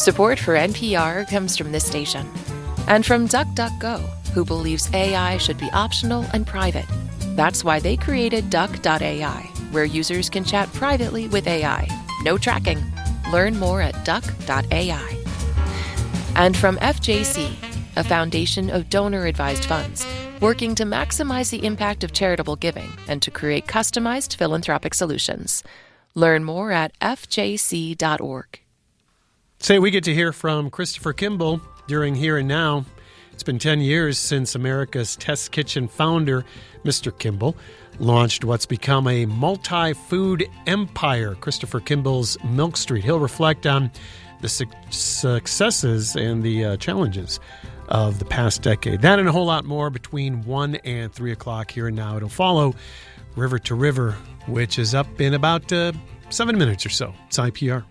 Support for NPR comes from this station and from DuckDuckGo, who believes AI should be optional and private. That's why they created Duck.ai, where users can chat privately with AI. No tracking. Learn more at Duck.ai. And from FJC, a foundation of donor-advised funds, working to maximize the impact of charitable giving and to create customized philanthropic solutions. Learn more at fjc.org. Say we get to hear from Christopher Kimball during Here and Now. It's been 10 years since America's Test Kitchen founder, Mr. Kimball, launched what's become a multi-food empire, Christopher Kimball's Milk Street. He'll reflect on the successes and the challenges of the past decade. That and a whole lot more between 1 and 3 o'clock Here and Now. It'll follow River to River, which is up in about 7 minutes or so. It's IPR.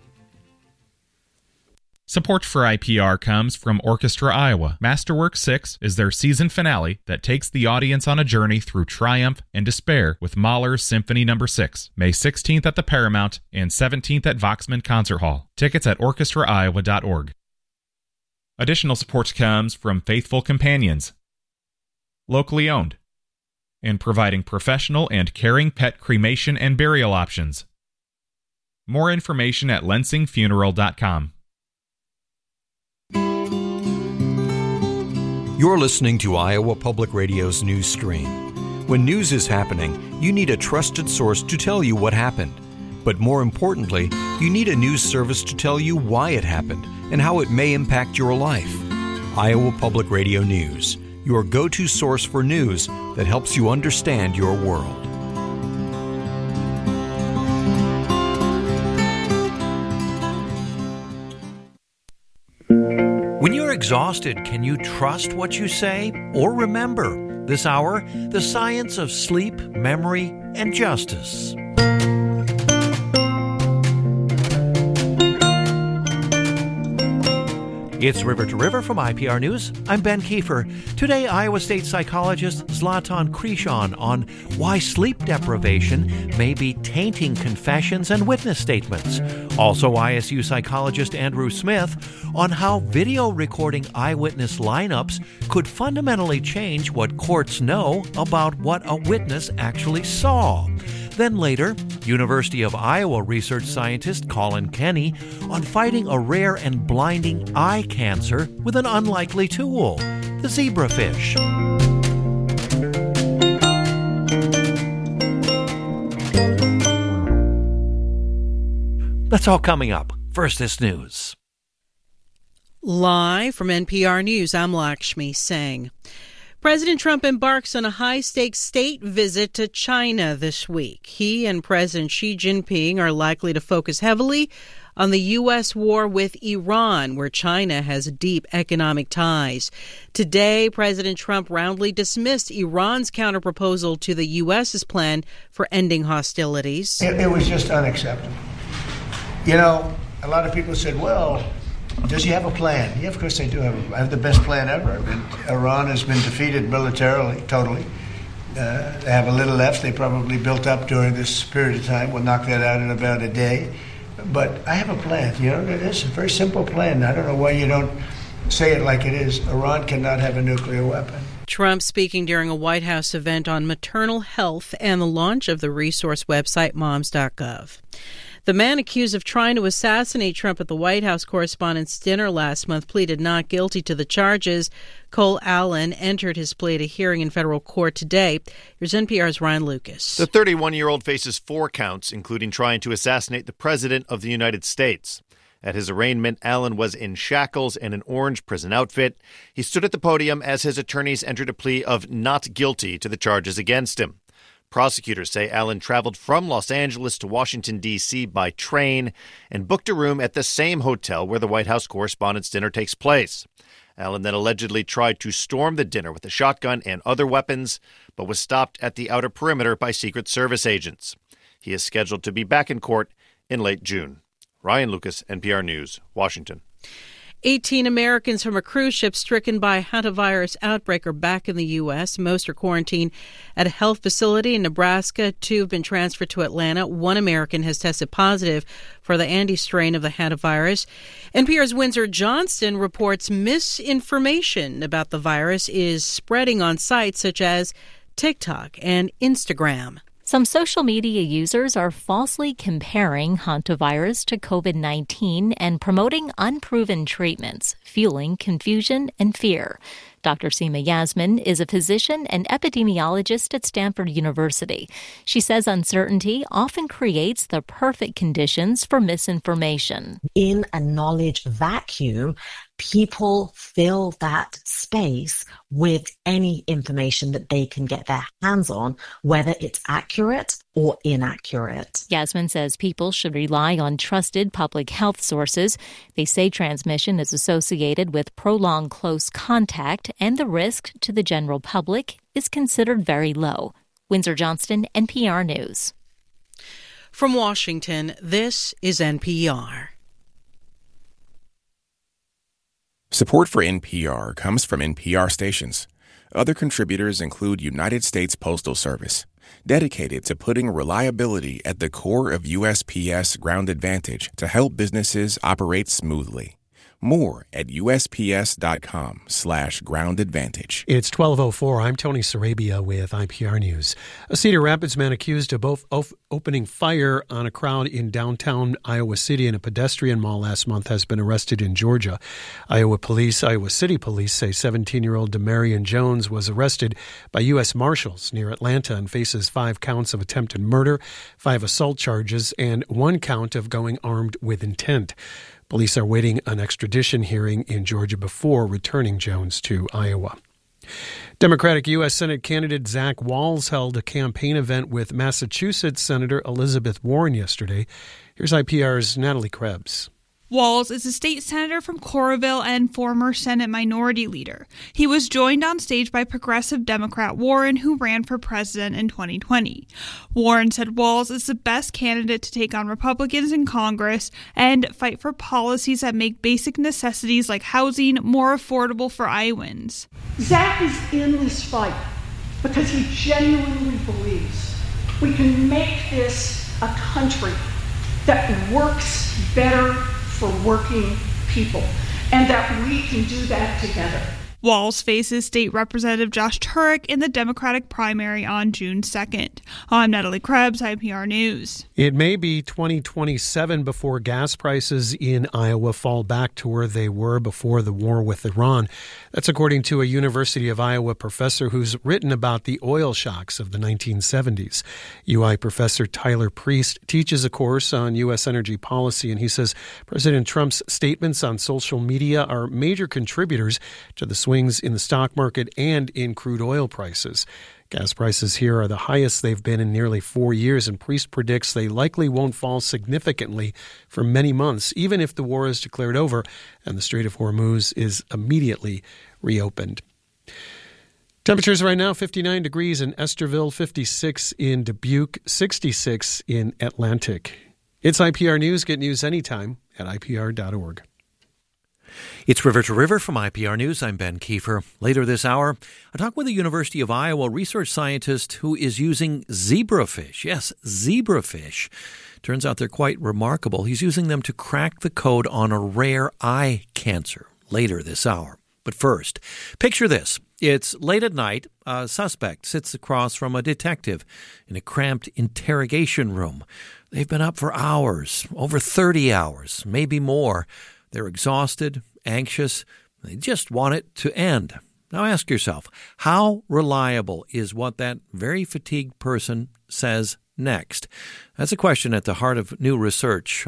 Support for IPR comes from Orchestra Iowa. Masterwork 6 is their season finale that takes the audience on a journey through triumph and despair with Mahler's Symphony No. 6, May 16th at the Paramount and 17th at Voxman Concert Hall. Tickets at orchestraiowa.org. Additional support comes from Faithful Companions, locally owned, and providing professional and caring pet cremation and burial options. More information at lensingfuneral.com. You're listening to Iowa Public Radio's news screen. When news is happening, you need a trusted source to tell you what happened. But more importantly, you need a news service to tell you why it happened and how it may impact your life. Iowa Public Radio News, your go-to source for news that helps you understand your world. When you're exhausted, can you trust what you say or remember? This hour, the science of sleep, memory, and justice. It's River to River from IPR News. I'm Ben Kiefer. Today, Iowa State psychologist Zlatan Krishon on why sleep deprivation may be tainting confessions and witness statements. Also, ISU psychologist Andrew Smith on how video recording eyewitness lineups could fundamentally change what courts know about what a witness actually saw. Then later, University of Iowa research scientist Colin Kenny on fighting a rare and blinding eye cancer with an unlikely tool, the zebrafish. That's all coming up. First, this news. Live from NPR News, I'm Lakshmi Singh. President Trump embarks on a high-stakes state visit to China this week. He and President Xi Jinping are likely to focus heavily on the U.S. war with Iran, where China has deep economic ties. Today, President Trump roundly dismissed Iran's counterproposal to the U.S.'s plan for ending hostilities. It was just unacceptable. You know, a lot of people said, well, does he have a plan? Yeah, of course they do have the best plan ever. I mean, Iran has been defeated militarily, totally. They have a little left. They probably built up during this period of time. We'll knock that out in about a day. But I have a plan. You know, it is a very simple plan. I don't know why you don't say it like it is. Iran cannot have a nuclear weapon. Trump speaking during a White House event on maternal health and the launch of the resource website moms.gov. The man accused of trying to assassinate Trump at the White House Correspondents' Dinner last month pleaded not guilty to the charges. Cole Allen entered his plea at a hearing in federal court today. Here's NPR's Ryan Lucas. The 31-year-old faces 4 counts, including trying to assassinate the President of the United States. At his arraignment, Allen was in shackles and an orange prison outfit. He stood at the podium as his attorneys entered a plea of not guilty to the charges against him. Prosecutors say Allen traveled from Los Angeles to Washington, D.C. by train and booked a room at the same hotel where the White House Correspondents' Dinner takes place. Allen then allegedly tried to storm the dinner with a shotgun and other weapons, but was stopped at the outer perimeter by Secret Service agents. He is scheduled to be back in court in late June. Ryan Lucas, NPR News, Washington. 18 Americans from a cruise ship stricken by a hantavirus outbreak are back in the U.S. Most are quarantined at a health facility in Nebraska. 2 have been transferred to Atlanta. 1 American has tested positive for the Andes strain of the hantavirus. NPR's Windsor Johnston reports misinformation about the virus is spreading on sites such as TikTok and Instagram. Some social media users are falsely comparing hantavirus to COVID-19 and promoting unproven treatments, fueling confusion and fear. Dr. Seema Yasmin is a physician and epidemiologist at Stanford University. She says uncertainty often creates the perfect conditions for misinformation. In a knowledge vacuum, people fill that space with any information that they can get their hands on, whether it's accurate or inaccurate. Yasmin says people should rely on trusted public health sources. They say transmission is associated with prolonged close contact, and the risk to the general public is considered very low. Windsor Johnston, NPR News. From Washington, this is NPR. Support for NPR comes from NPR stations. Other contributors include United States Postal Service, dedicated to putting reliability at the core of USPS Ground Advantage to help businesses operate smoothly. More at USPS.com/Ground Advantage. It's 12:04. I'm Tony Sarabia with IPR News. A Cedar Rapids man accused of both opening fire on a crowd in downtown Iowa City and a pedestrian mall last month has been arrested in Georgia. Iowa City Police say 17-year-old Demarion Jones was arrested by U.S. Marshals near Atlanta and faces 5 counts of attempted murder, 5 assault charges, and 1 count of going armed with intent. Police are waiting an extradition hearing in Georgia before returning Jones to Iowa. Democratic U.S. Senate candidate Zach Wahls held a campaign event with Massachusetts Senator Elizabeth Warren yesterday. Here's IPR's Natalie Krebs. Wahls is a state senator from Coralville and former Senate minority leader. He was joined on stage by progressive Democrat Warren, who ran for president in 2020. Warren said Wahls is the best candidate to take on Republicans in Congress and fight for policies that make basic necessities like housing more affordable for Iowans. Zach is in this fight because he genuinely believes we can make this a country that works better for working people, and that we can do that together. Wahls faces State Representative Josh Turek in the Democratic primary on June 2nd. I'm Natalie Krebs, IPR News. It may be 2027 before gas prices in Iowa fall back to where they were before the war with Iran. That's according to a University of Iowa professor who's written about the oil shocks of the 1970s. UI professor Tyler Priest teaches a course on U.S. energy policy, and he says President Trump's statements on social media are major contributors to the swings in the stock market and in crude oil prices. Gas prices here are the highest they've been in nearly 4 years, and Priest predicts they likely won't fall significantly for many months, even if the war is declared over and the Strait of Hormuz is immediately reopened. Temperatures right now, 59 degrees in Esterville, 56 in Dubuque, 66 in Atlantic. It's IPR News. Get news anytime at IPR.org. It's River to River from IPR News. I'm Ben Kiefer. Later this hour, I talk with a University of Iowa research scientist who is using zebrafish. Yes, zebrafish. Turns out they're quite remarkable. He's using them to crack the code on a rare eye cancer. Later this hour. But first, picture this. It's late at night. A suspect sits across from a detective in a cramped interrogation room. They've been up for hours, over 30 hours, maybe more. They're exhausted, anxious. They just want it to end. Now ask yourself, how reliable is what that very fatigued person says next? That's a question at the heart of new research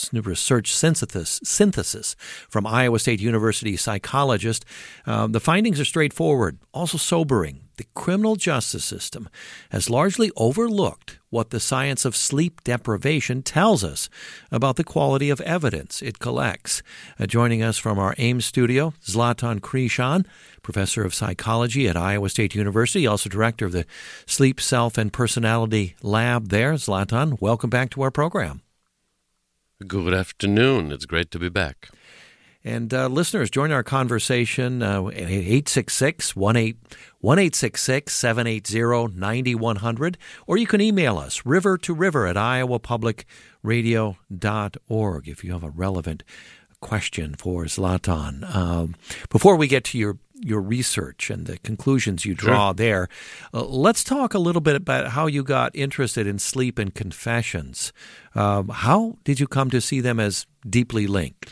synthesis from Iowa State University psychologist. The findings are straightforward, also sobering. The criminal justice system has largely overlooked what the science of sleep deprivation tells us about the quality of evidence it collects. Joining us from our Ames studio, Zlatan Krishan, professor of psychology at Iowa State University, also director of the Sleep, Self, and Personality Lab there. Zlatan, welcome back to our program. Good afternoon. It's great to be back. And listeners, join our conversation at 866-780-9100, or you can email us, river2river@iowapublicradio.org if you have a relevant question for Zlatan. Before we get to your research and the conclusions you draw there, let's talk a little bit about how you got interested in sleep and confessions. How did you come to see them as deeply linked?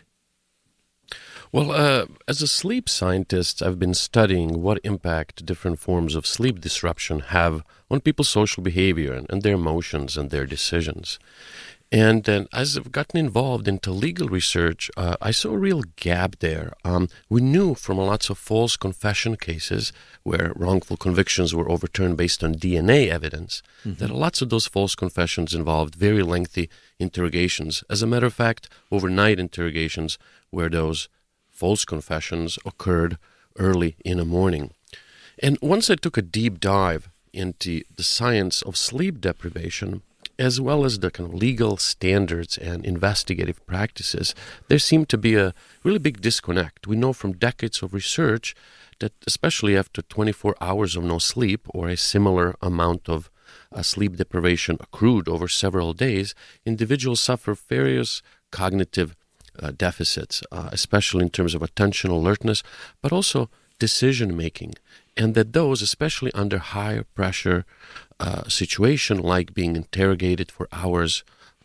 Well, as a sleep scientist, I've been studying what impact different forms of sleep disruption have on people's social behavior and their emotions and their decisions. And then as I've gotten involved into legal research, I saw a real gap there. We knew from lots of false confession cases where wrongful convictions were overturned based on DNA evidence that lots of those false confessions involved very lengthy interrogations. As a matter of fact, overnight interrogations where those false confessions occurred early in the morning. And once I took a deep dive into the science of sleep deprivation, as well as the kind of legal standards and investigative practices, there seemed to be a really big disconnect. We know from decades of research that especially after 24 hours of no sleep or a similar amount of sleep deprivation accrued over several days, individuals suffer various cognitive deficits, especially in terms of attention alertness, but also decision-making, and that those, especially under higher pressure situation like being interrogated for hours,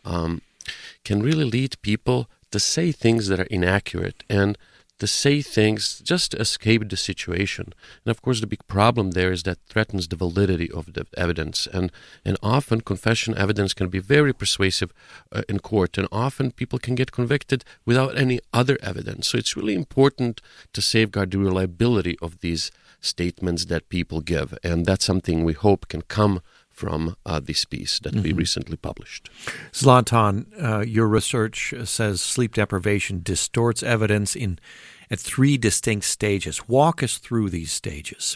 can really lead people to say things that are inaccurate and to say things just to escape the situation. And of course the big problem there is that threatens the validity of the evidence, and often confession evidence can be very persuasive in court, and often people can get convicted without any other evidence. So it's really important to safeguard the reliability of these statements that people give, and that's something we hope can come from this piece that we recently published. Zlatan, your research says sleep deprivation distorts evidence at 3 distinct stages. Walk us through these stages.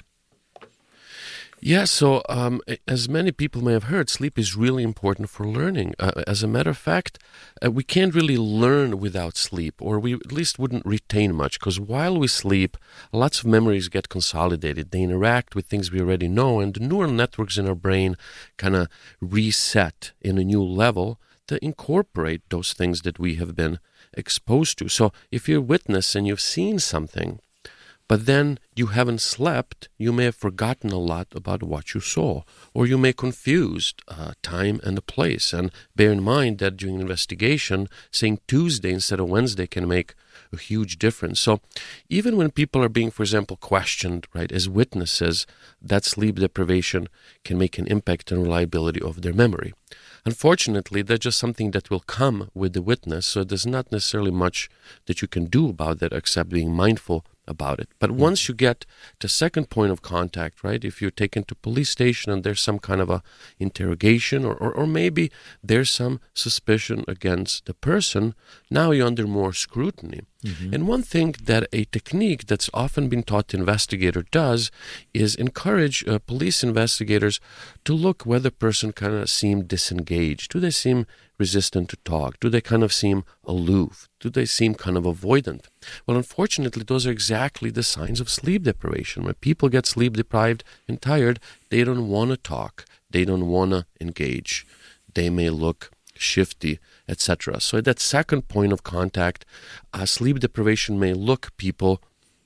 Yeah, so as many people may have heard, sleep is really important for learning. As a matter of fact, we can't really learn without sleep, or we at least wouldn't retain much, because while we sleep, lots of memories get consolidated. They interact with things we already know, and the neural networks in our brain kind of reset in a new level to incorporate those things that we have been exposed to. So if you're a witness and you've seen something, but then you haven't slept, you may have forgotten a lot about what you saw, or you may confuse time and the place. And bear in mind that during an investigation, saying Tuesday instead of Wednesday can make a huge difference. So even when people are being, for example, questioned, right, as witnesses, that sleep deprivation can make an impact on reliability of their memory. Unfortunately, that's just something that will come with the witness, so there's not necessarily much that you can do about that except being mindful about it. But once you get to second point of contact, right, if you're taken to police station and there's some kind of a interrogation, or maybe there's some suspicion against the person, now you're under more scrutiny. And one thing that a technique that's often been taught to investigator does is encourage police investigators to look whether the person kind of seem disengaged. Do they seem resistant to talk? Do they kind of seem aloof? Do they seem kind of avoidant? Well, unfortunately, those are exactly the signs of sleep deprivation. When people get sleep deprived and tired, they don't want to talk. They don't want to engage. They may look shifty, etc. So at that second point of contact, sleep deprivation may make people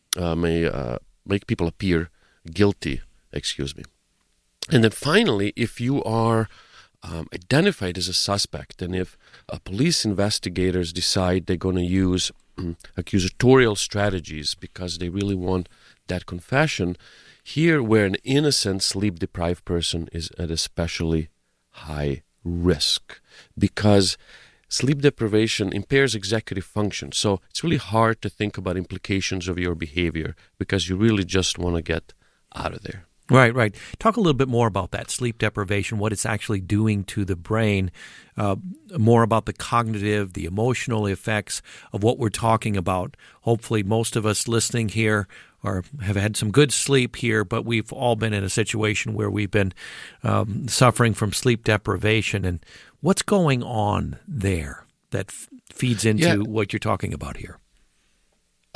appear guilty. And then finally, if you are identified as a suspect, and if police investigators decide they're going to use accusatorial strategies because they really want that confession, here where an innocent sleep-deprived person is at especially high risk, because sleep deprivation impairs executive function. So it's really hard to think about implications of your behavior because you really just want to get out of there. Right. Talk a little bit more about that sleep deprivation, what it's actually doing to the brain, more about the cognitive, the emotional effects of what we're talking about. Hopefully most of us listening here have had some good sleep here, but we've all been in a situation where we've been suffering from sleep deprivation. And what's going on there that feeds into what you're talking about here?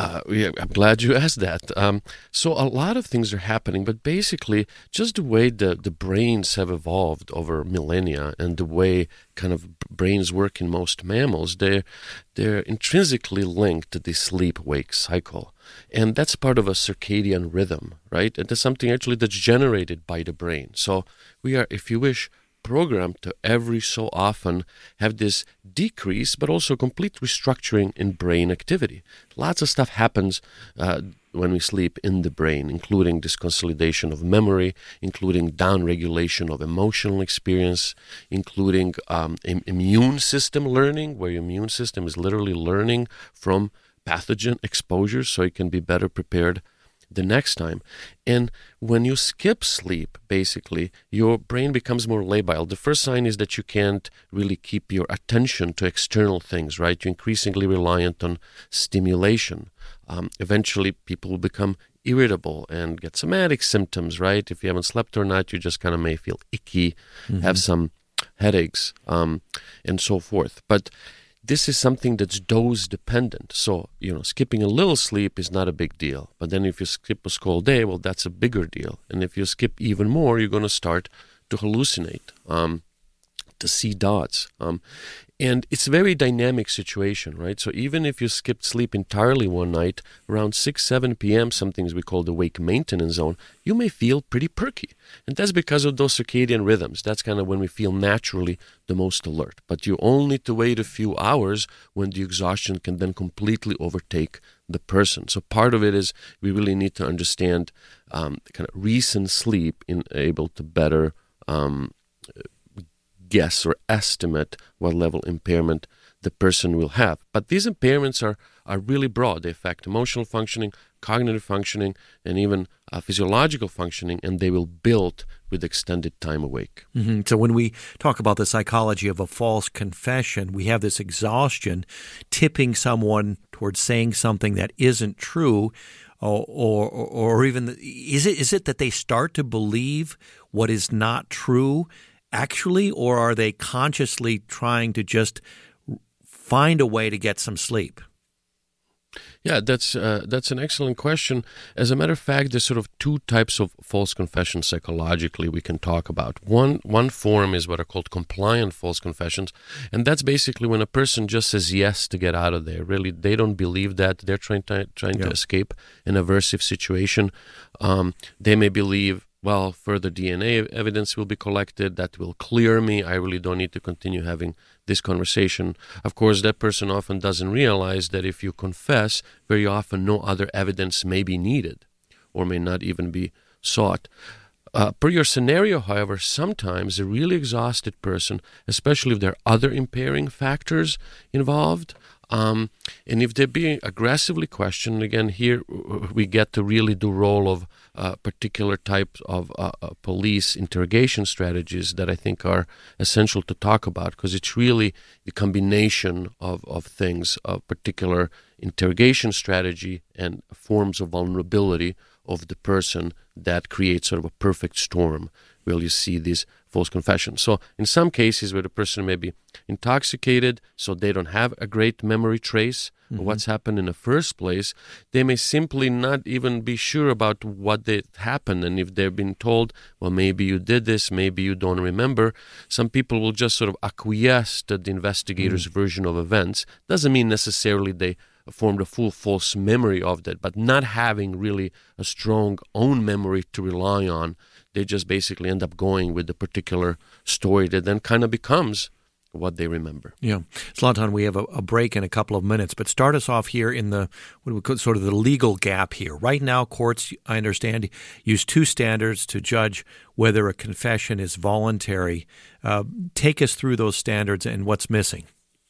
I'm glad you asked that. So a lot of things are happening, but basically just the way the brains have evolved over millennia and the way kind of brains work in most mammals, they're intrinsically linked to the sleep-wake cycle. And that's part of a circadian rhythm, right? And that's something actually that's generated by the brain. So we are, if you wish, programmed to every so often have this decrease, but also complete restructuring in brain activity. Lots of stuff happens when we sleep in the brain, including this consolidation of memory, including downregulation of emotional experience, including immune system learning, where your immune system is literally learning from pathogen exposure so it can be better prepared the next time. And when you skip sleep, basically, your brain becomes more labile. The first sign is that you can't really keep your attention to external things, right? You're increasingly reliant on stimulation. Eventually, people will become irritable and get somatic symptoms, right? If you haven't slept or not, you just kind of may feel icky, have some headaches, and so forth. But this is something that's dose dependent. So, skipping a little sleep is not a big deal. But then if you skip a whole day, well, that's a bigger deal. And if you skip even more, you're going to start to hallucinate, to see dots. And it's a very dynamic situation, right? So even if you skipped sleep entirely one night, around 6, 7 p.m., some things we call the wake maintenance zone, you may feel pretty perky. And that's because of those circadian rhythms. That's kind of when we feel naturally the most alert. But you only need to wait a few hours when the exhaustion can then completely overtake the person. So part of it is we really need to understand kind of recent sleep in able to better guess or estimate what level impairment the person will have. But these impairments are really broad. They affect emotional functioning, cognitive functioning, and even physiological functioning, and they will build with extended time awake. Mm-hmm. So when we talk about the psychology of a false confession, we have this exhaustion tipping someone towards saying something that isn't true, or even is it that they start to believe what is not true actually, or are they consciously trying to just find a way to get some sleep? Yeah, that's an excellent question. As a matter of fact, there's sort of two types of false confessions psychologically we can talk about. One form is what are called compliant false confessions, and that's basically when a person just says yes to get out of there. Really, they don't believe that. They're trying to escape an aversive situation. They may believe, well, further DNA evidence will be collected that will clear me. I really don't need to continue having this conversation. Of course, that person often doesn't realize that if you confess, very often no other evidence may be needed or may not even be sought. Per your scenario, however, sometimes a really exhausted person, especially if there are other impairing factors involved, and if they're being aggressively questioned, again, here we get to really the role of particular types of police interrogation strategies that I think are essential to talk about, because it's really the combination of things, of particular interrogation strategy and forms of vulnerability of the person that creates sort of a perfect storm where you see these false confessions. So in some cases where the person may be intoxicated, so they don't have a great memory trace of what's happened in the first place, they may simply not even be sure about what happened. And if they've been told, well, maybe you did this, maybe you don't remember, some people will just sort of acquiesce to the investigator's version of events. Doesn't mean necessarily they formed a full false memory of that, but not having really a strong own memory to rely on, they just basically end up going with the particular story that then kind of becomes what they remember. Yeah. Zlatan, we have a break in a couple of minutes, but start us off here in the what we call sort of the legal gap here. Right now, courts, I understand, use two standards to judge whether a confession is voluntary. Take us through those standards and what's missing.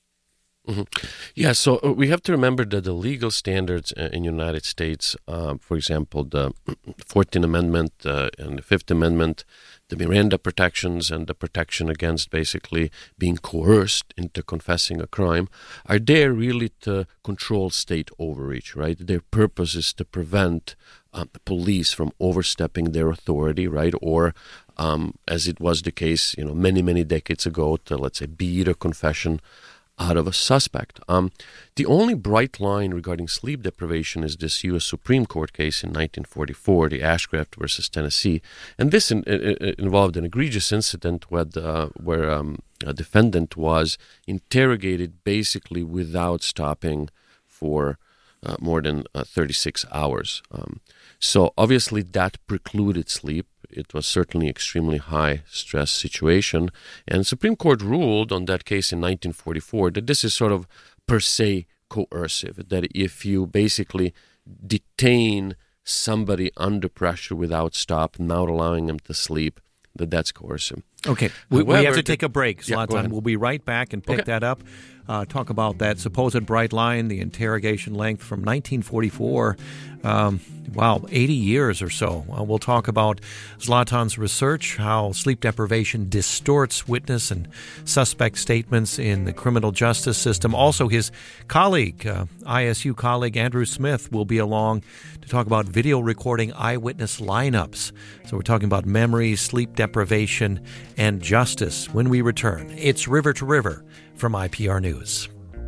Yeah, so we have to remember that the legal standards in the United States, for example, the 14th Amendment and the 5th Amendment, the Miranda protections and the protection against basically being coerced into confessing a crime, are there really to control state overreach, right? Their purpose is to prevent the police from overstepping their authority, right? Or as it was the case, many, many decades ago, to, let's say, beat a confession out of a suspect. The only bright line regarding sleep deprivation is this U.S. Supreme Court case in 1944, the Ashcraft versus Tennessee, and this involved an egregious incident where a defendant was interrogated basically without stopping for more than 36 hours. So obviously that precluded sleep. It was certainly extremely high stress situation. And Supreme Court ruled on that case in 1944 that this is sort of per se coercive, that if you basically detain somebody under pressure without stop, not allowing them to sleep, that's coercive. Okay, we have to take a break, Zlatan. Yeah, we'll be right back and pick that up. Talk about that supposed bright line, the interrogation length from 1944. 80 years or so. We'll talk about Zlatan's research, how sleep deprivation distorts witness and suspect statements in the criminal justice system. Also, his colleague, ISU colleague Andrew Smith, will be along to talk about video recording eyewitness lineups. So we're talking about memory, sleep deprivation, and justice when we return. It's River to River from IPR News.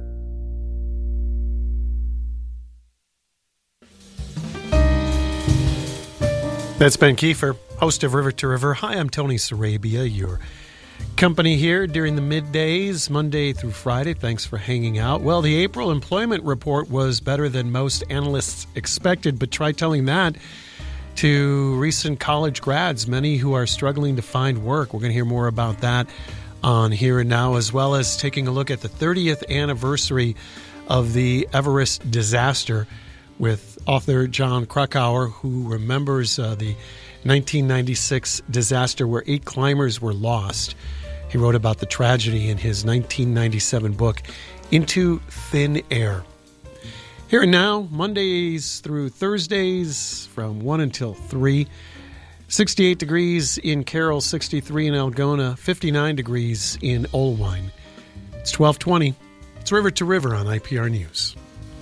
That's Ben Kiefer, host of River to River. Hi, I'm Tony Sarabia, your company here during the middays, Monday through Friday. Thanks for hanging out. Well, the April employment report was better than most analysts expected, but try telling that to recent college grads, many who are struggling to find work. We're going to hear more about that on Here and Now, as well as taking a look at the 30th anniversary of the Everest disaster with author John Krakauer, who remembers the 1996 disaster where 8 climbers were lost. He wrote about the tragedy in his 1997 book, Into Thin Air. Here and Now, Mondays through Thursdays from 1 until 3. 68 degrees in Carroll, 63 in Algona, 59 degrees in Olwine. It's 12:20. It's River to River on IPR News.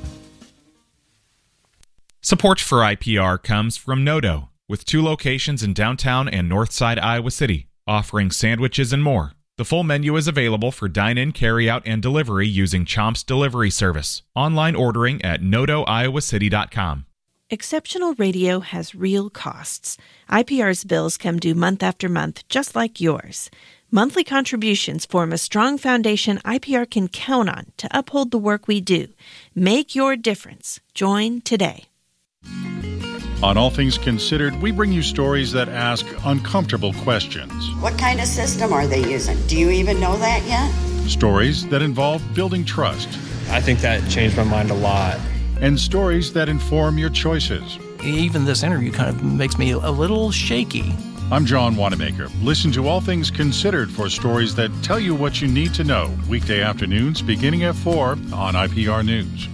Support for IPR comes from Nodo, with 2 locations in downtown and northside Iowa City, offering sandwiches and more. The full menu is available for dine-in, carry-out, and delivery using Chomp's delivery service. Online ordering at nodoiowacity.com. Exceptional radio has real costs. IPR's bills come due month after month, just like yours. Monthly contributions form a strong foundation IPR can count on to uphold the work we do. Make your difference. Join today. On All Things Considered, we bring you stories that ask uncomfortable questions. What kind of system are they using? Do you even know that yet? Stories that involve building trust. I think that changed my mind a lot. And stories that inform your choices. Even this interview kind of makes me a little shaky. I'm John Wanamaker. Listen to All Things Considered for stories that tell you what you need to know. Weekday afternoons beginning at 4 on IPR News.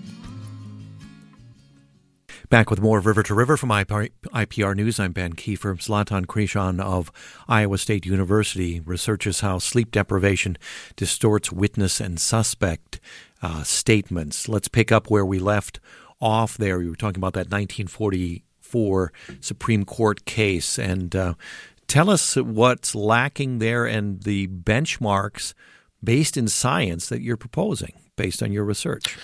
Back with more River to River from IPR News. I'm Ben Kiefer. Zlatan Krishon of Iowa State University researches how sleep deprivation distorts witness and suspect statements. Let's pick up where we left off there. We were talking about that 1944 Supreme Court case. And tell us what's lacking there and the benchmarks based in science that you're proposing based on your research.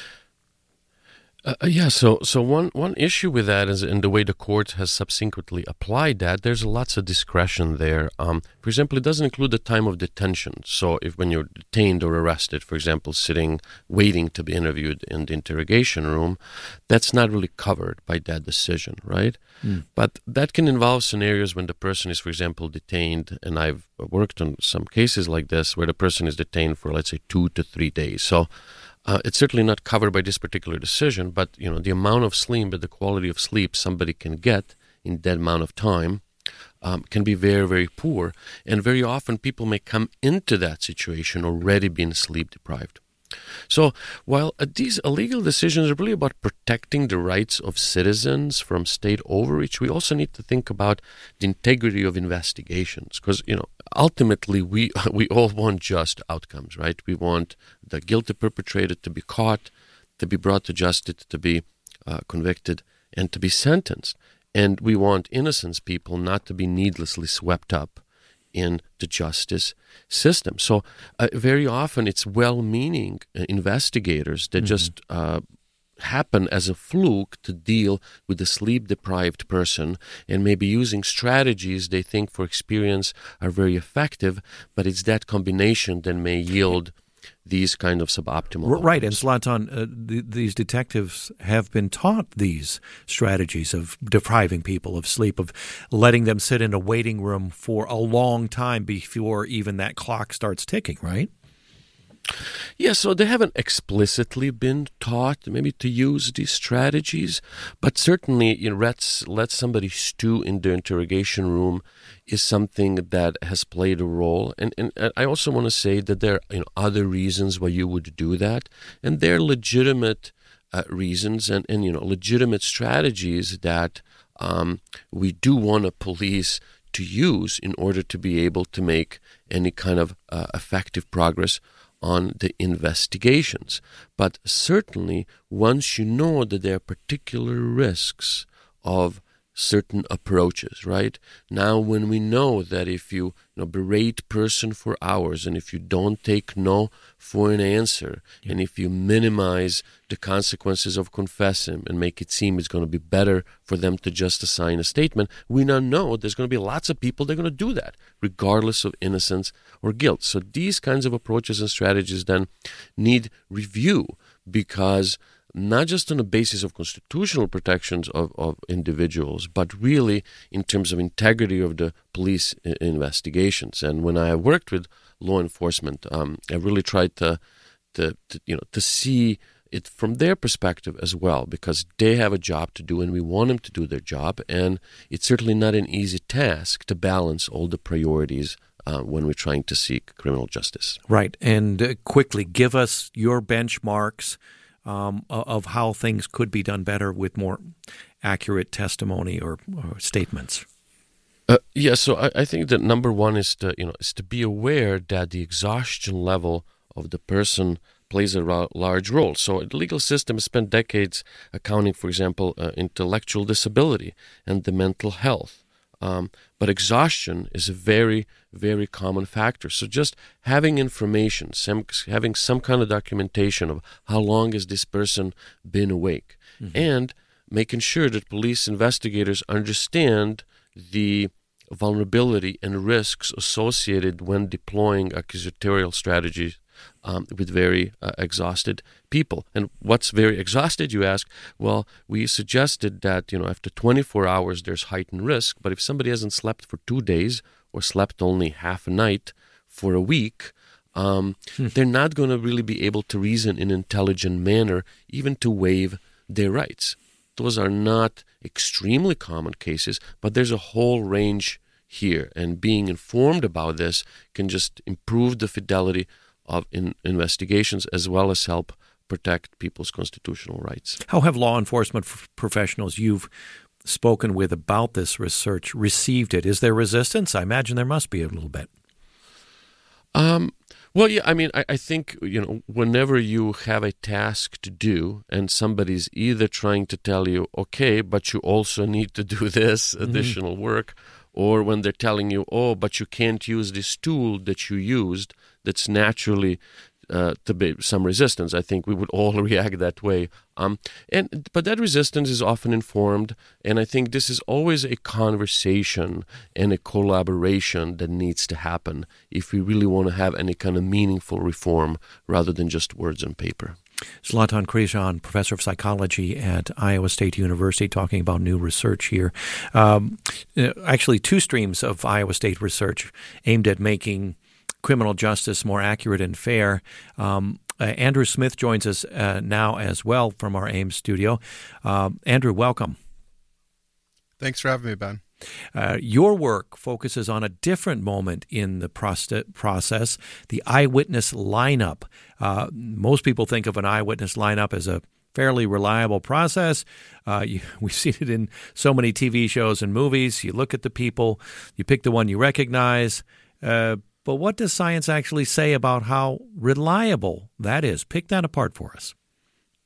So one issue with that is in the way the court has subsequently applied that. There's lots of discretion there. For example, it doesn't include the time of detention. So if when you're detained or arrested, for example, sitting, waiting to be interviewed in the interrogation room, that's not really covered by that decision, right? But that can involve scenarios when the person is, for example, detained, and I've worked on some cases like this where the person is detained for, let's say, 2 to 3 days. So it's certainly not covered by this particular decision, but the amount of sleep, the quality of sleep somebody can get in that amount of time can be very, very poor. And very often people may come into that situation already being sleep deprived. So while these illegal decisions are really about protecting the rights of citizens from state overreach, we also need to think about the integrity of investigations, because ultimately we all want just outcomes, right? We want the guilty perpetrator to be caught, to be brought to justice, to be convicted, and to be sentenced. And we want innocent people not to be needlessly swept up in the justice system. So very often it's well-meaning investigators that just happen as a fluke to deal with a sleep-deprived person and maybe using strategies they think for experience are very effective, but it's that combination that may yield these kind of suboptimal Right, and Zlatan, these detectives have been taught these strategies of depriving people of sleep, of letting them sit in a waiting room for a long time before even that clock starts ticking, right? Yeah, so they haven't explicitly been taught maybe to use these strategies, but certainly let somebody stew in the interrogation room is something that has played a role. And I also want to say that there are other reasons why you would do that, and they're legitimate reasons and legitimate strategies that we do want a police to use in order to be able to make any kind of effective progress on the investigations. But certainly, once you know that there are particular risks of certain approaches, right? Now, when we know that if you berate person for hours, and if you don't take no for an answer, and if you minimize the consequences of confessing and make it seem it's going to be better for them to just assign a statement, we now know there's going to be lots of people that are going to do that, regardless of innocence or guilt. So these kinds of approaches and strategies then need review, because not just on the basis of constitutional protections of individuals, but really in terms of integrity of the police investigations. And when I worked with law enforcement, I really tried to see it from their perspective as well, because they have a job to do and we want them to do their job. And it's certainly not an easy task to balance all the priorities when we're trying to seek criminal justice. Right. And quickly, give us your benchmarks of how things could be done better with more accurate testimony or statements. So I think that number one is to be aware that the exhaustion level of the person plays a large role. So the legal system has spent decades accounting, for example, intellectual disability and the mental health. But exhaustion is a very, very common factor. So just having information, having some kind of documentation of how long has this person been awake, and making sure that police investigators understand the vulnerability and risks associated when deploying accusatorial strategies with very exhausted people. And what's very exhausted, you ask? Well, we suggested that after 24 hours there's heightened risk, but if somebody hasn't slept for 2 days or slept only half a night for a week, they're not going to really be able to reason in an intelligent manner, even to waive their rights. Those are not extremely common cases, but there's a whole range here, and being informed about this can just improve the fidelity of investigations as well as help protect people's constitutional rights. How have law enforcement professionals you've spoken with about this research received it? Is there resistance? I imagine there must be a little bit. Well, yeah, I mean, I think, whenever you have a task to do and somebody's either trying to tell you, okay, but you also need to do this additional work, or when they're telling you, oh, but you can't use this tool that you used, that's naturally to be some resistance. I think we would all react that way. But that resistance is often informed, and I think this is always a conversation and a collaboration that needs to happen if we really want to have any kind of meaningful reform rather than just words on paper. Zlatan Krishon, professor of psychology at Iowa State University, talking about new research here. Actually, two streams of Iowa State research aimed at making criminal justice more accurate and fair. Andrew Smith joins us now as well from our Ames studio. Andrew, welcome. Thanks for having me, Ben. Your work focuses on a different moment in the process, the eyewitness lineup. Most people think of an eyewitness lineup as a fairly reliable process. We've seen it in so many TV shows and movies. You look at the people, you pick the one you recognize. But what does science actually say about how reliable that is? Pick that apart for us.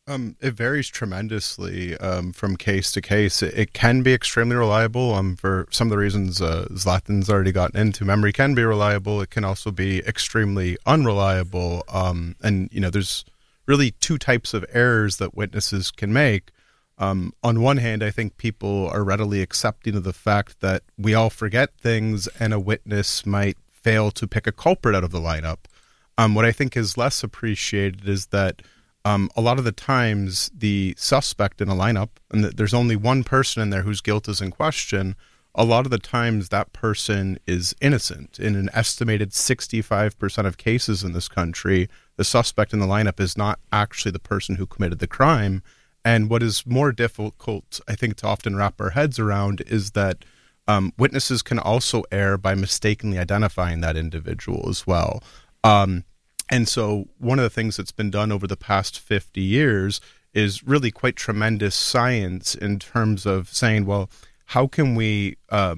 It varies tremendously from case to case. It can be extremely reliable for some of the reasons Zlatan's already gotten into. Memory can be reliable. It can also be extremely unreliable. And, there's really two types of errors that witnesses can make. On one hand, I think people are readily accepting of the fact that we all forget things and a witness might fail to pick a culprit out of the lineup. What I think is less appreciated is that a lot of the times the suspect in a lineup, and there's only one person in there whose guilt is in question, a lot of the times that person is innocent. In an estimated 65% of cases in this country, the suspect in the lineup is not actually the person who committed the crime. And what is more difficult, I think, to often wrap our heads around is that witnesses can also err by mistakenly identifying that individual as well. And so one of the things that's been done over the past 50 years is really quite tremendous science in terms of saying, well, how can we, how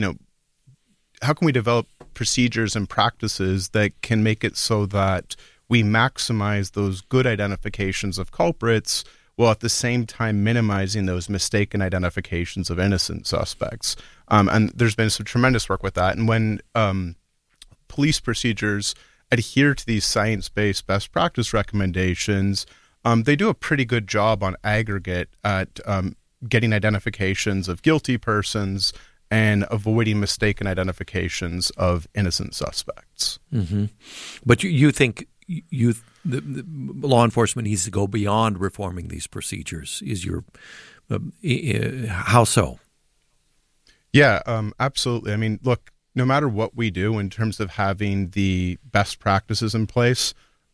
can we develop procedures and practices that can make it so that we maximize those good identifications of culprits while at the same time minimizing those mistaken identifications of innocent suspects? And there's been some tremendous work with that. And when police procedures adhere to these science-based best practice recommendations, they do a pretty good job on aggregate at getting identifications of guilty persons and avoiding mistaken identifications of innocent suspects. Mm-hmm. But you think the law enforcement needs to go beyond reforming these procedures. Is your how so? Yeah, absolutely. I mean, look, no matter what we do in terms of having the best practices in place,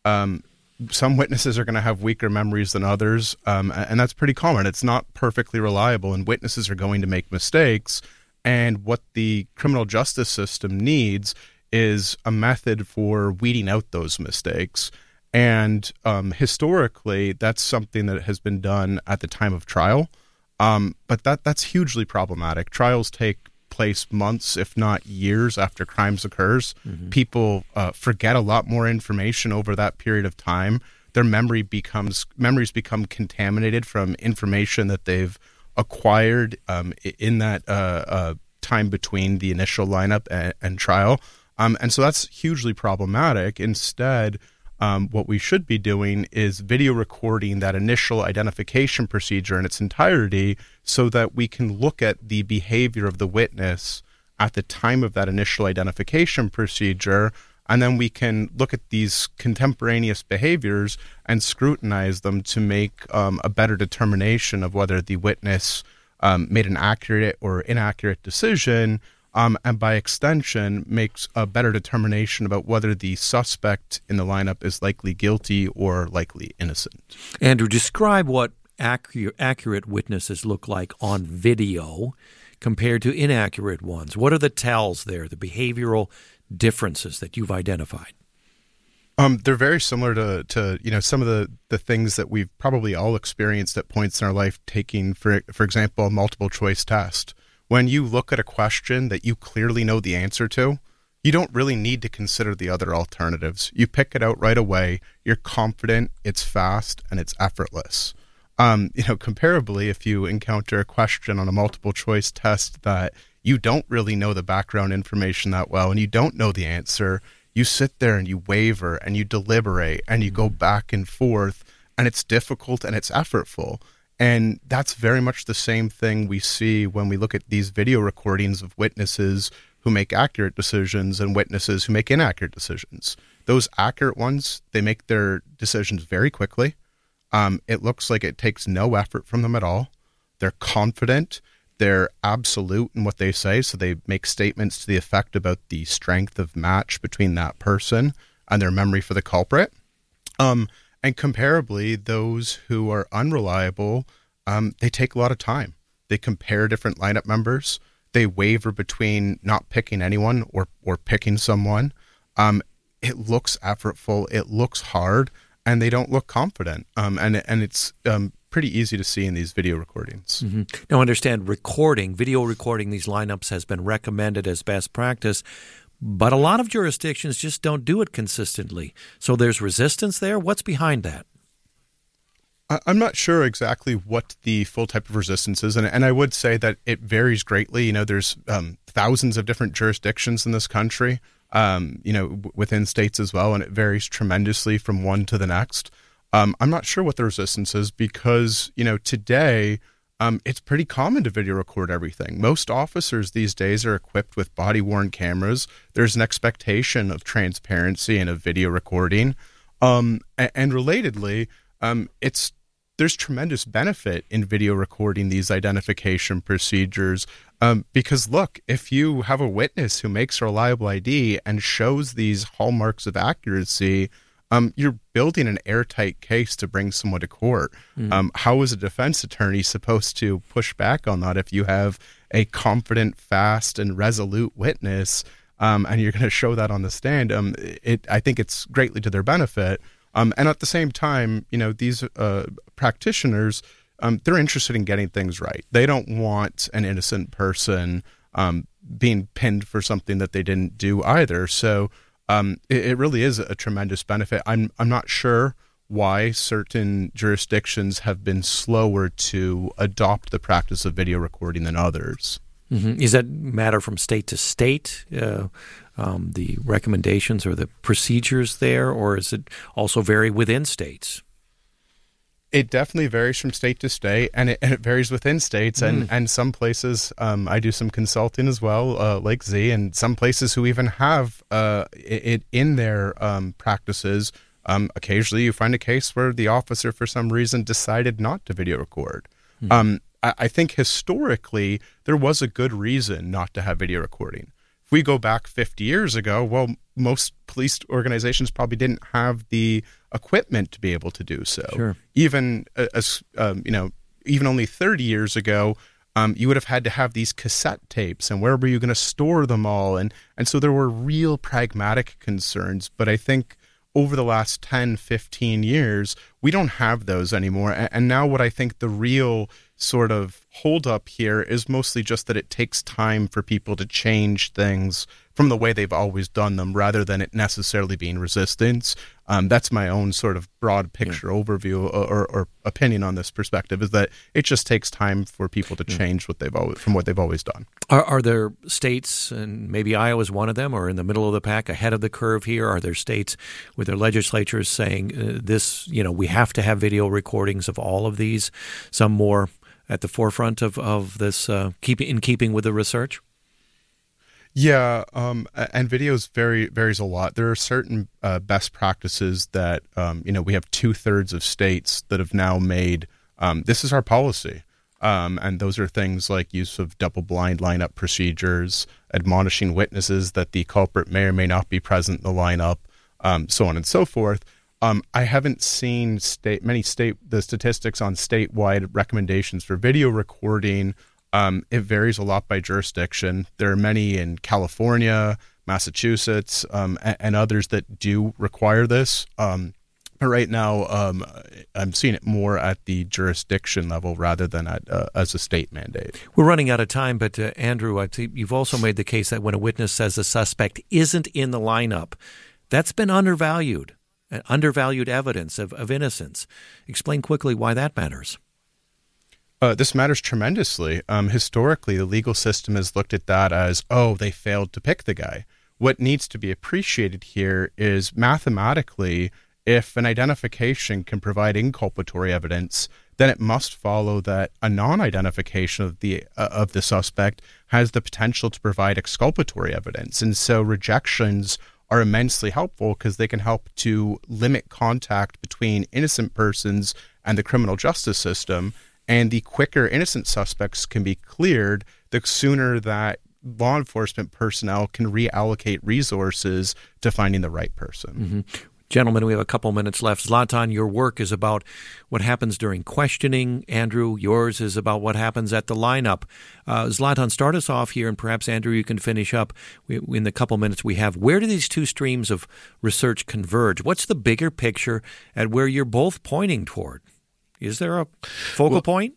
some witnesses are going to have weaker memories than others, and that's pretty common. It's not perfectly reliable, and witnesses are going to make mistakes. And what the criminal justice system needs is a method for weeding out those mistakes. And historically, that's something that has been done at the time of trial, but that's hugely problematic. Trials take place months, if not years, after crimes occurs. Mm-hmm. People forget a lot more information over that period of time. Their memories become contaminated from information that they've acquired in that time between the initial lineup and trial. And so that's hugely problematic. Instead, what we should be doing is video recording that initial identification procedure in its entirety so that we can look at the behavior of the witness at the time of that initial identification procedure, and then we can look at these contemporaneous behaviors and scrutinize them to make a better determination of whether the witness made an accurate or inaccurate decision, and by extension makes a better determination about whether the suspect in the lineup is likely guilty or likely innocent. Andrew, describe what accurate witnesses look like on video compared to inaccurate ones. What are the tells there, the behavioral differences that you've identified? They're very similar to some of the things that we've probably all experienced at points in our life, taking, for example, a multiple choice test. When you look at a question that you clearly know the answer to, you don't really need to consider the other alternatives. You pick it out right away. You're confident, it's fast, and it's effortless. Comparably, if you encounter a question on a multiple choice test that you don't really know the background information that well and you don't know the answer, you sit there and you waver and you deliberate and you go back and forth, and it's difficult and it's effortful. And that's very much the same thing we see when we look at these video recordings of witnesses who make accurate decisions and witnesses who make inaccurate decisions. Those accurate ones, they make their decisions very quickly. It looks like it takes no effort from them at all. They're confident. They're absolute in what they say, so they make statements to the effect about the strength of match between that person and their memory for the culprit. And comparably, those who are unreliable, they take a lot of time. They compare different lineup members. They waver between not picking anyone or picking someone. It looks effortful. It looks hard. And they don't look confident. And it's pretty easy to see in these video recordings. Mm-hmm. Now, understand video recording these lineups has been recommended as best practice, but a lot of jurisdictions just don't do it consistently. So there's resistance there. What's behind that? I'm not sure exactly what the full type of resistance is, and I would say that it varies greatly. There's thousands of different jurisdictions in this country, within states as well, and it varies tremendously from one to the next. I'm not sure what the resistance is because, today it's pretty common to video record everything. Most officers these days are equipped with body-worn cameras. There's an expectation of transparency and of video recording. And relatedly, there's tremendous benefit in video recording these identification procedures because, look, if you have a witness who makes a reliable ID and shows these hallmarks of accuracy, you're building an airtight case to bring someone to court. How is a defense attorney supposed to push back on that if you have a confident, fast, and resolute witness and you're going to show that on the stand? I think it's greatly to their benefit. And at the same time, these practitioners, they're interested in getting things right. They don't want an innocent person being pinned for something that they didn't do either. So it really is a tremendous benefit. I'm not sure why certain jurisdictions have been slower to adopt the practice of video recording than others. Mm-hmm. Does that matter from state to state, the recommendations or the procedures there, or is it also vary within states? It definitely varies from state to state, and it varies within states. And some places, I do some consulting as well, like Z, and some places who even have it in their practices. Occasionally you find a case where the officer, for some reason, decided not to video record. I think historically there was a good reason not to have video recording. If we go back 50 years ago, well, most police organizations probably didn't have the equipment to be able to do so. Sure. Even even only 30 years ago, you would have had to have these cassette tapes, and where were you going to store them all? And so there were real pragmatic concerns. But I think over the last 10, 15 years, we don't have those anymore. And now what I think the real sort of holdup here is mostly just that it takes time for people to change things from the way they've always done them, rather than it necessarily being resistance. That's my own sort of broad picture overview or opinion on this perspective, is that it just takes time for people to change what they've always done. Are there states, and maybe Iowa is one of them, or in the middle of the pack, ahead of the curve here? Are there states with their legislatures saying we have to have video recordings of all of these, some more at the forefront of this, in keeping with the research? Yeah, and videos varies a lot. There are certain best practices that, we have 2/3 of states that have now made, this is our policy. And those are things like use of double-blind lineup procedures, admonishing witnesses that the culprit may or may not be present in the lineup, so on and so forth. I haven't seen the statistics on statewide recommendations for video recording. It varies a lot by jurisdiction. There are many in California, Massachusetts, and others that do require this. But right now, I'm seeing it more at the jurisdiction level rather than as a state mandate. We're running out of time, but Andrew, I think you've also made the case that when a witness says a suspect isn't in the lineup, that's been undervalued evidence of innocence. Explain quickly why that matters. This matters tremendously. Historically, the legal system has looked at that as, they failed to pick the guy. What needs to be appreciated here is mathematically, if an identification can provide inculpatory evidence, then it must follow that a non-identification of the suspect has the potential to provide exculpatory evidence. And so rejections are immensely helpful because they can help to limit contact between innocent persons and the criminal justice system. And the quicker innocent suspects can be cleared, the sooner that law enforcement personnel can reallocate resources to finding the right person. Mm-hmm. Gentlemen, we have a couple minutes left. Zlatan, your work is about what happens during questioning. Andrew, yours is about what happens at the lineup. Zlatan, start us off here, and perhaps, Andrew, you can finish up in the couple minutes we have. Where do these two streams of research converge? What's the bigger picture at where you're both pointing toward? Is there a focal point?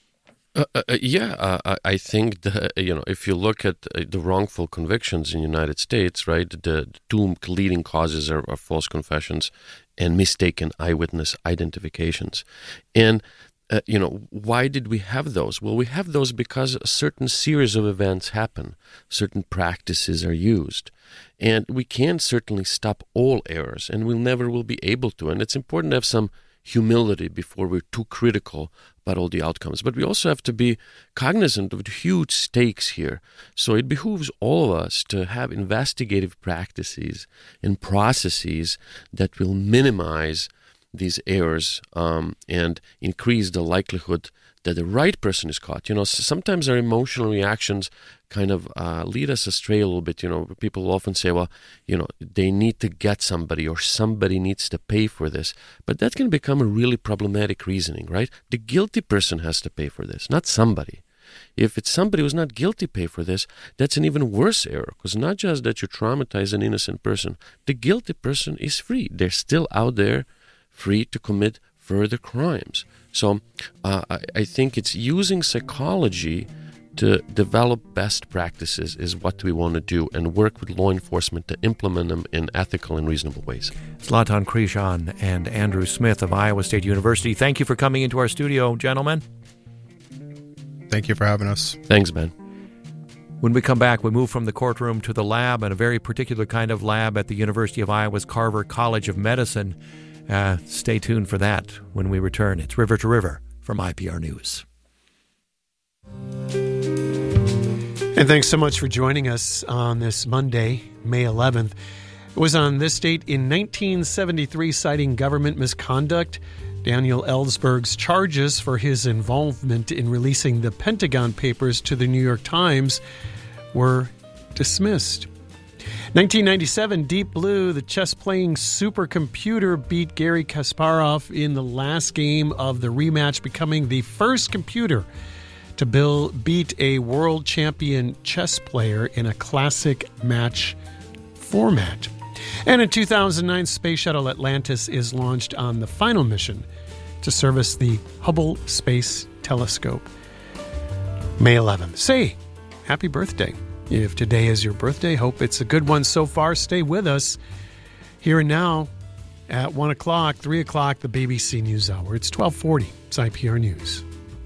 I think if you look at the wrongful convictions in the United States, right, the two leading causes are false confessions and mistaken eyewitness identifications. And why did we have those? Well, we have those because a certain series of events happen, certain practices are used, and we can certainly stop all errors, and we never will be able to. And it's important to have some humility before we're too critical about all the outcomes. But we also have to be cognizant of the huge stakes here. So it behooves all of us to have investigative practices and processes that will minimize these errors and increase the likelihood that the right person is caught. Sometimes our emotional reactions kind of lead us astray a little bit. People often say, well, they need to get somebody or somebody needs to pay for this. But that can become a really problematic reasoning, right? The guilty person has to pay for this, not somebody. If it's somebody who's not guilty pay for this, that's an even worse error, because not just that you traumatize an innocent person, the guilty person is free. They're still out there free to commit further crimes. So I think it's using psychology to develop best practices is what we want to do, and work with law enforcement to implement them in ethical and reasonable ways. Zlatan Krishon and Andrew Smith of Iowa State University, thank you for coming into our studio, gentlemen. Thank you for having us. Thanks, Ben. When we come back, we move from the courtroom to the lab, and a very particular kind of lab at the University of Iowa's Carver College of Medicine. Stay tuned for that when we return. It's River to River from IPR News. And thanks so much for joining us on this Monday, May 11th. It was on this date in 1973, citing government misconduct, Daniel Ellsberg's charges for his involvement in releasing the Pentagon Papers to the New York Times were dismissed. 1997, Deep Blue, the chess-playing supercomputer, beat Garry Kasparov in the last game of the rematch, becoming the first computer to beat a world champion chess player in a classic match format. And in 2009, Space Shuttle Atlantis is launched on the final mission to service the Hubble Space Telescope. May 11th. Say, happy birthday. If today is your birthday, hope it's a good one so far. Stay with us here and now at 1 o'clock, 3 o'clock, the BBC News Hour. It's 1240. It's IPR News.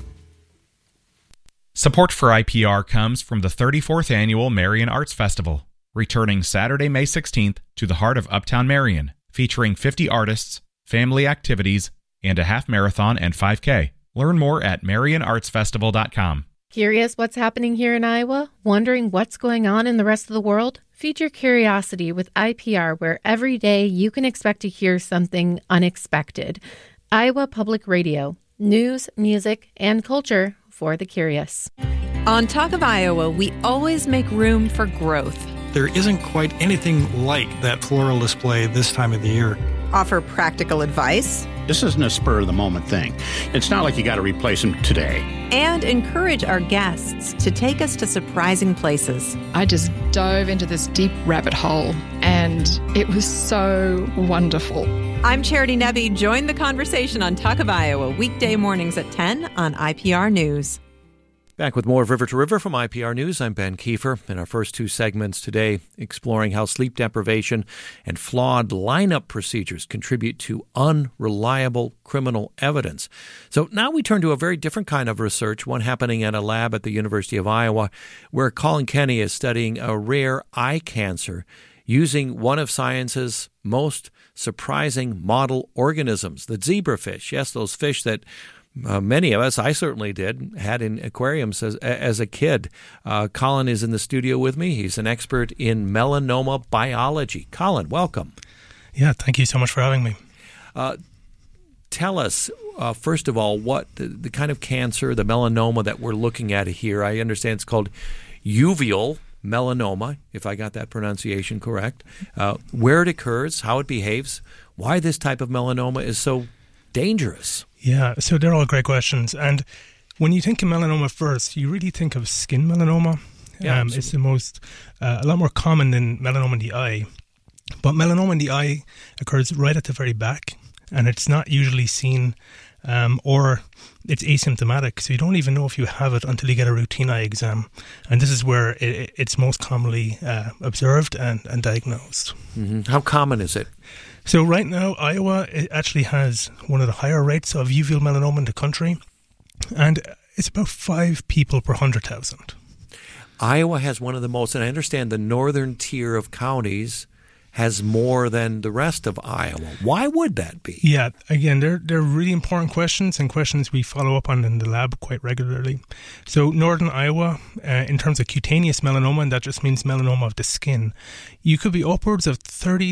Support for IPR comes from the 34th Annual Marion Arts Festival, returning Saturday, May 16th to the heart of Uptown Marion, featuring 50 artists, family activities, and a half marathon and 5K. Learn more at marionartsfestival.com. Curious what's happening here in Iowa? Wondering what's going on in the rest of the world? Feed your curiosity with IPR, where every day you can expect to hear something unexpected. Iowa Public Radio. News, music, and culture for the curious. On Talk of Iowa, we always make room for growth. There isn't quite anything like that floral display this time of the year. Offer practical advice. This isn't a spur-of-the-moment thing. It's not like you got to replace them today. And encourage our guests to take us to surprising places. I just dove into this deep rabbit hole, and it was so wonderful. I'm Charity Nebbe. Join the conversation on Talk of Iowa, weekday mornings at 10 on IPR News. Back with more of River to River from IPR News. I'm Ben Kiefer. In our first two segments today, exploring how sleep deprivation and flawed lineup procedures contribute to unreliable criminal evidence. So now we turn to a very different kind of research, one happening at a lab at the University of Iowa, where Colin Kenny is studying a rare eye cancer using one of science's most surprising model organisms, the zebrafish. Yes, those fish that many of us, I certainly did, had in aquariums as a kid. Colin is in the studio with me. He's an expert in melanoma biology. Colin, welcome. Yeah, thank you so much for having me. Tell us, first of all, what the kind of cancer, the melanoma that we're looking at here. I understand it's called uveal melanoma, if I got that pronunciation correct. Where it occurs, how it behaves, why this type of melanoma is so dangerous. Yeah, so they're all great questions. And when you think of melanoma first, you really think of skin melanoma. Yeah, it's the most, a lot more common than melanoma in the eye. But melanoma in the eye occurs right at the very back, and it's not usually seen or it's asymptomatic. So you don't even know if you have it until you get a routine eye exam. And this is where it's most commonly observed and diagnosed. Mm-hmm. How common is it? So right now, Iowa actually has one of the higher rates of uveal melanoma in the country, and it's about 5 people per 100,000. Iowa has one of the most, and I understand the northern tier of counties has more than the rest of Iowa. Why would that be? Yeah, again, they're really important questions and questions we follow up on in the lab quite regularly. So northern Iowa, in terms of cutaneous melanoma, and that just means melanoma of the skin, you could be upwards of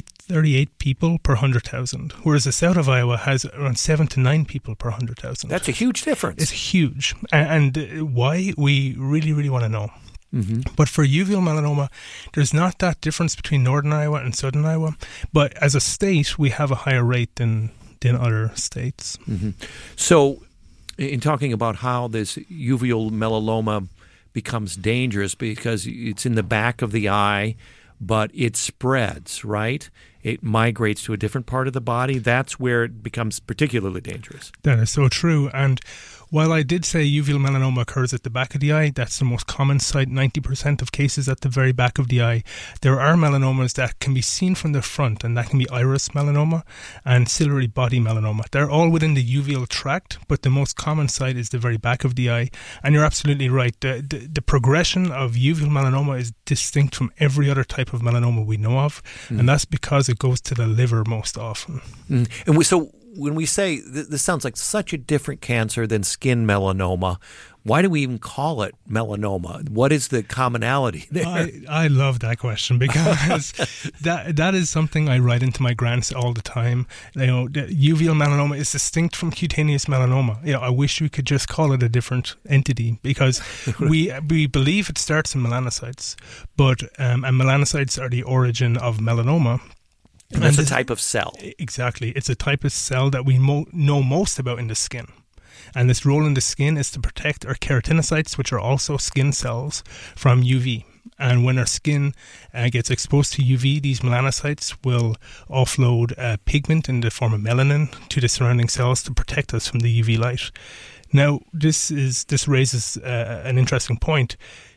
38 people per 100,000, whereas the south of Iowa has around 7 to 9 people per 100,000. That's a huge difference. It's huge. And why? We really, really want to know. Mm-hmm. But for uveal melanoma, there's not that difference between northern Iowa and southern Iowa. But as a state, we have a higher rate than other states. Mm-hmm. So, in talking about how this uveal melanoma becomes dangerous because it's in the back of the eye, but it spreads, right? It migrates to a different part of the body. That's where it becomes particularly dangerous. That is so true. And while I did say uveal melanoma occurs at the back of the eye, that's the most common site, 90% of cases at the very back of the eye. There are melanomas that can be seen from the front, and that can be iris melanoma and ciliary body melanoma. They're all within the uveal tract, but the most common site is the very back of the eye. And you're absolutely right. The progression of uveal melanoma is distinct from every other type of melanoma we know of, and that's because it goes to the liver most often. And so when we say this sounds like such a different cancer than skin melanoma, why do we even call it melanoma? What is the commonality there? I love that question because that is something I write into my grants all the time. You know, the uveal melanoma is distinct from cutaneous melanoma. You know, I wish we could just call it a different entity because we believe it starts in melanocytes, but and melanocytes are the origin of melanoma. And that's a type of cell. Exactly. It's a type of cell that we know most about in the skin. And its role in the skin is to protect our keratinocytes, which are also skin cells, from UV. And when our skin gets exposed to UV, these melanocytes will offload pigment in the form of melanin to the surrounding cells to protect us from the UV light. Now, this raises an interesting point.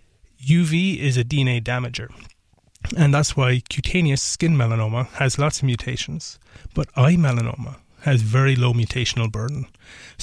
UV is a DNA damager. And that's why cutaneous skin melanoma has lots of mutations, but eye melanoma has very low mutational burden.